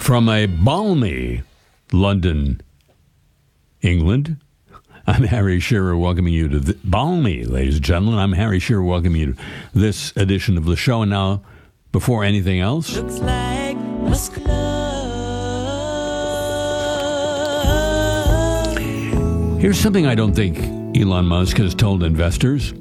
From a balmy London, England, I'm Harry Shearer welcoming you to balmy, ladies and gentlemen. I'm Harry Shearer welcoming you to this edition of the show. And now, before anything else, looks like here's something I don't think Elon Musk has told investors.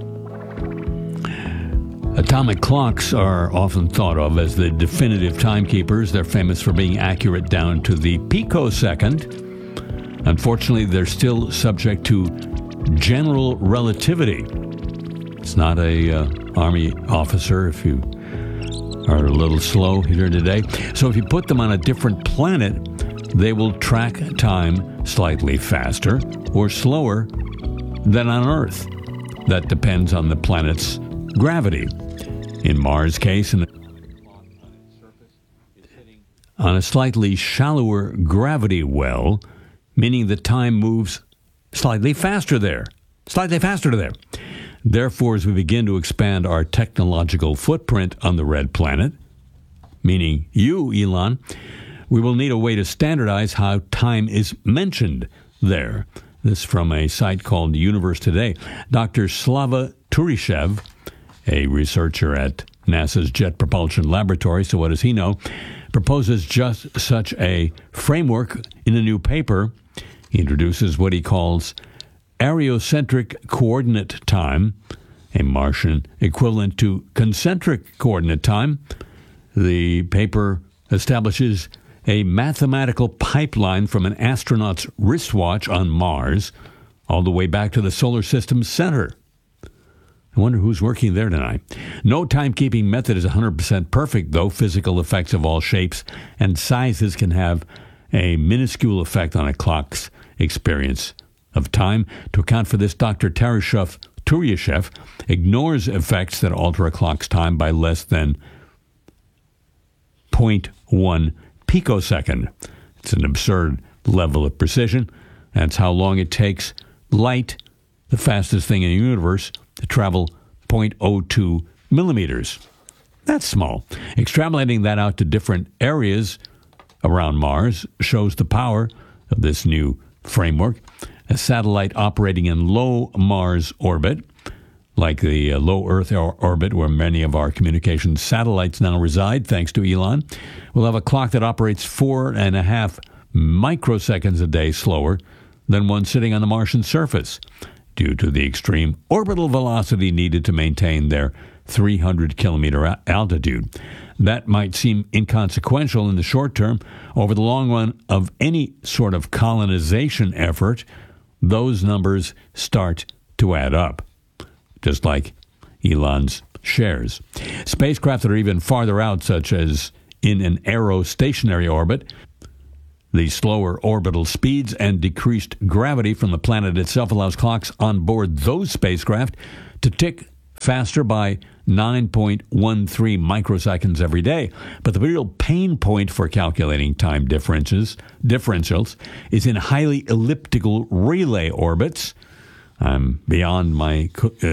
Atomic clocks are often thought of as the definitive timekeepers. They're famous for being accurate down to the picosecond. Unfortunately, they're still subject to general relativity. It's not a Army officer if you are a little slow here today. So if you put them on a different planet, they will track time slightly faster or slower than on Earth. That depends on the planet's gravity. In Mars' case, on a slightly shallower gravity well, meaning that time moves slightly faster there. Therefore, as we begin to expand our technological footprint on the red planet, meaning you, Elon, we will need a way to standardize how time is mentioned there. This from a site called Universe Today. Dr. Slava Turishev, a researcher at NASA's Jet Propulsion Laboratory, so what does he know, proposes just such a framework in a new paper. He introduces what he calls areocentric coordinate time, a Martian equivalent to concentric coordinate time. The paper establishes a mathematical pipeline from an astronaut's wristwatch on Mars all the way back to the solar system's center. I wonder who's working there tonight. No timekeeping method is 100% perfect, though. Physical effects of all shapes and sizes can have a minuscule effect on a clock's experience of time. To account for this, Dr. Turishev ignores effects that alter a clock's time by less than 0.1 picosecond. It's an absurd level of precision. That's how long it takes light, the fastest thing in the universe, to travel 0.02 millimeters. That's small. Extrapolating that out to different areas around Mars shows the power of this new framework. A satellite operating in low Mars orbit, like the low Earth orbit where many of our communications satellites now reside, thanks to Elon, will have a clock that operates 4.5 microseconds a day slower than one sitting on the Martian surface, due to the extreme orbital velocity needed to maintain their 300-kilometer altitude. That might seem inconsequential in the short term. Over the long run of any sort of colonization effort, those numbers start to add up, just like Elon's shares. Spacecraft that are even farther out, such as in an aerostationary orbit, the slower orbital speeds and decreased gravity from the planet itself allows clocks on board those spacecraft to tick faster by 9.13 microseconds every day. But the real pain point for calculating time differentials is in highly elliptical relay orbits. I'm beyond my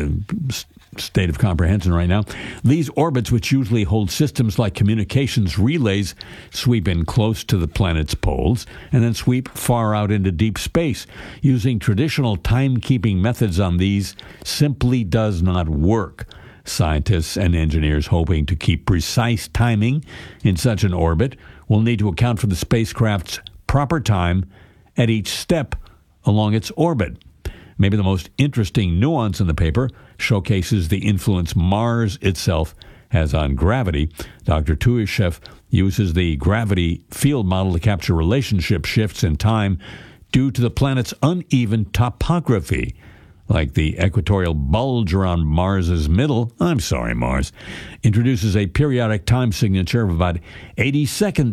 state of comprehension right now. These orbits, which usually hold systems like communications relays, sweep in close to the planet's poles and then sweep far out into deep space. Using traditional timekeeping methods on these simply does not work. Scientists and engineers hoping to keep precise timing in such an orbit will need to account for the spacecraft's proper time at each step along its orbit. Maybe the most interesting nuance in the paper showcases the influence Mars itself has on gravity. Dr. Turishev uses the gravity field model to capture relationship shifts in time due to the planet's uneven topography, like the equatorial bulge around Mars' middle. Mars introduces a periodic time signature of about 87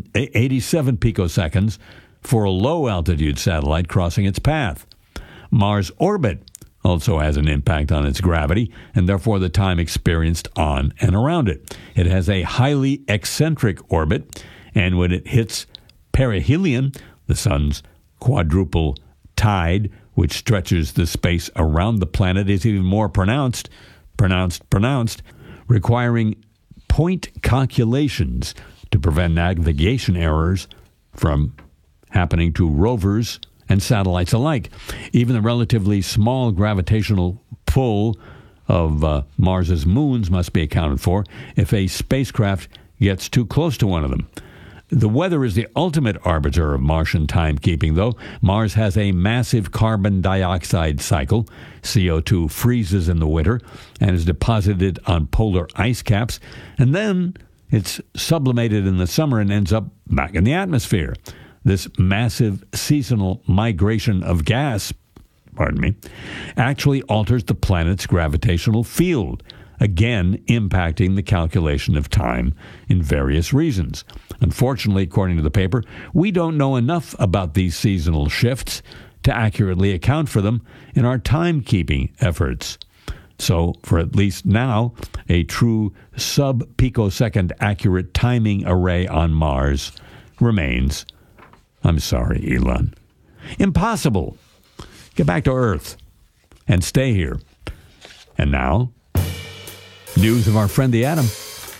picoseconds for a low-altitude satellite crossing its path. Mars' orbit also has an impact on its gravity, and therefore the time experienced on and around it. It has a highly eccentric orbit, and when it hits perihelion, the sun's quadruple tide, which stretches the space around the planet, is even more pronounced, requiring point calculations to prevent navigation errors from happening to rovers and satellites alike. Even the relatively small gravitational pull of Mars's moons must be accounted for if a spacecraft gets too close to one of them. The weather is the ultimate arbiter of Martian timekeeping, though. Mars has a massive carbon dioxide cycle. CO2 freezes in the winter and is deposited on polar ice caps, and then it's sublimated in the summer and ends up back in the atmosphere. This massive seasonal migration of gas, actually alters the planet's gravitational field, again impacting the calculation of time in various reasons. Unfortunately, according to the paper, we don't know enough about these seasonal shifts to accurately account for them in our timekeeping efforts. So, for at least now, a true sub-picosecond accurate timing array on Mars remains, I'm sorry, Elon, impossible. Get back to Earth and stay here. And now, news of our friend the atom.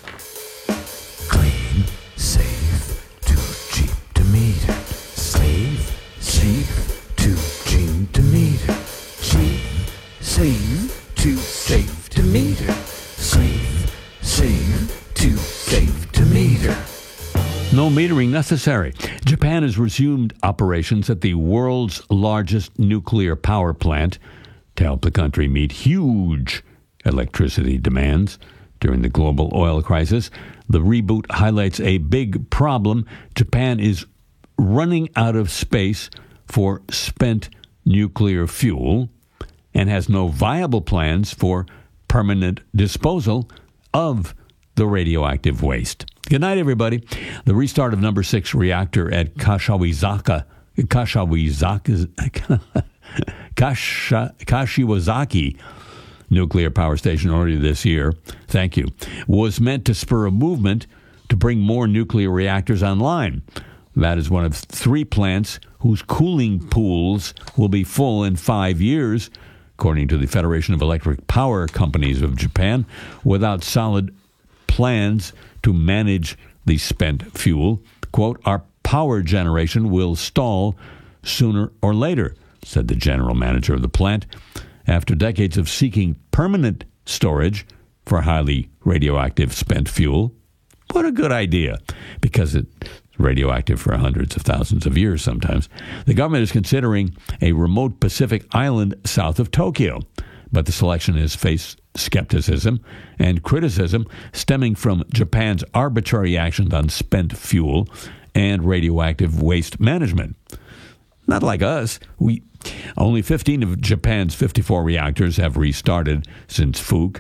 Clean, safe, too cheap to meter. Slave, safe, too cheap to meter. Cheap, save, too safe to meter. Slave, save, too safe to meter. No metering necessary. Japan has resumed operations at the world's largest nuclear power plant to help the country meet huge electricity demands during the global oil crisis. The reboot highlights a big problem. Japan is running out of space for spent nuclear fuel and has no viable plans for permanent disposal of the radioactive waste. Good night, everybody. The restart of number 6 reactor at Kashiwazaki nuclear power station earlier this year, was meant to spur a movement to bring more nuclear reactors online. That is one of 3 plants whose cooling pools will be full in 5 years, according to the Federation of Electric Power Companies of Japan, without solid plans to manage the spent fuel. Quote, our power generation will stall sooner or later, said the general manager of the plant, after decades of seeking permanent storage for highly radioactive spent fuel. What a good idea, because it's radioactive for hundreds of thousands of years sometimes. The government is considering a remote Pacific island south of Tokyo, but the selection has faced skepticism and criticism stemming from Japan's arbitrary actions on spent fuel and radioactive waste management. Not like us. Only 15 of Japan's 54 reactors have restarted since Fukushima.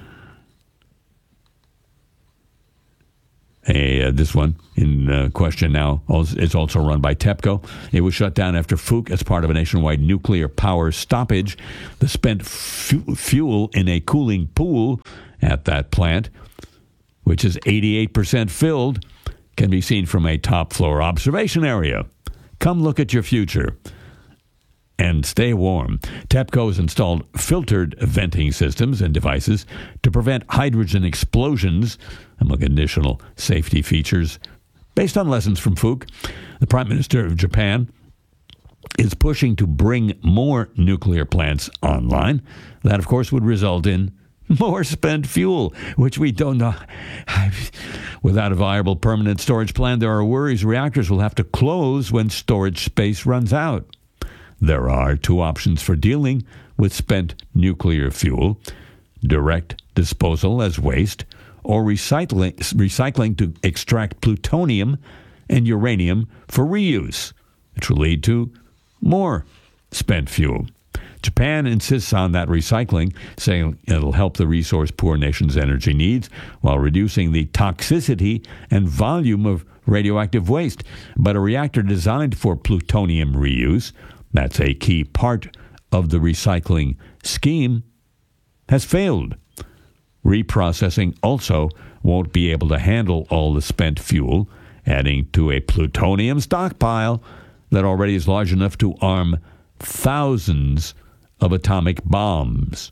This one in question now is also run by TEPCO. It was shut down after Fukushima as part of a nationwide nuclear power stoppage. The spent fuel in a cooling pool at that plant, which is 88% filled, can be seen from a top-floor observation area. Come look at your future and stay warm. TEPCO has installed filtered venting systems and devices to prevent hydrogen explosions, among additional safety features. Based on lessons from Fukushima, the Prime Minister of Japan is pushing to bring more nuclear plants online. That, of course, would result in more spent fuel, which we don't know. Without a viable permanent storage plan, there are worries reactors will have to close when storage space runs out. There are 2 options for dealing with spent nuclear fuel: direct disposal as waste, or recycling to extract plutonium and uranium for reuse, which will lead to more spent fuel. Japan insists on that recycling, saying it'll help the resource-poor nation's energy needs while reducing the toxicity and volume of radioactive waste. But a reactor designed for plutonium reuse, that's a key part of the recycling scheme, has failed. Reprocessing also won't be able to handle all the spent fuel, adding to a plutonium stockpile that already is large enough to arm thousands of atomic bombs.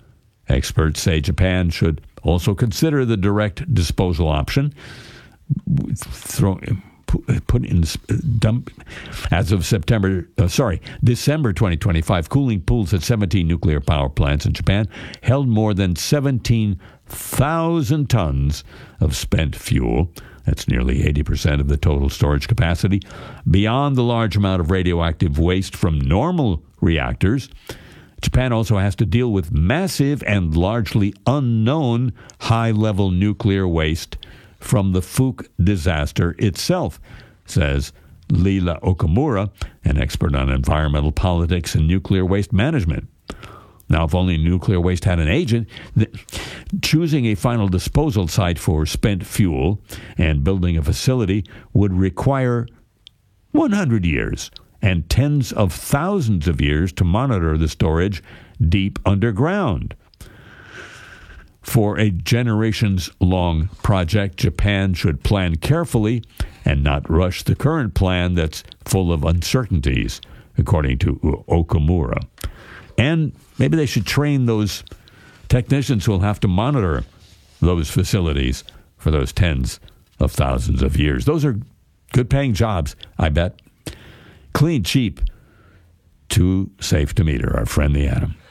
Experts say Japan should also consider the direct disposal option, put in dump as of December 2025. Cooling pools at 17 nuclear power plants in Japan held more than 17,000 tons of spent fuel. That's nearly 80% of the total storage capacity. Beyond the large amount of radioactive waste from normal reactors, Japan also has to deal with massive and largely unknown high-level nuclear waste from the Fuku disaster itself, says Leela Okamura, an expert on environmental politics and nuclear waste management. Now, if only nuclear waste had an agent, choosing a final disposal site for spent fuel and building a facility would require 100 years and tens of thousands of years to monitor the storage deep underground. For a generations-long project, Japan should plan carefully and not rush the current plan that's full of uncertainties, according to Okamura. And maybe they should train those technicians who will have to monitor those facilities for those tens of thousands of years. Those are good-paying jobs, I bet. Clean, cheap, too safe to meter, our friend the atom.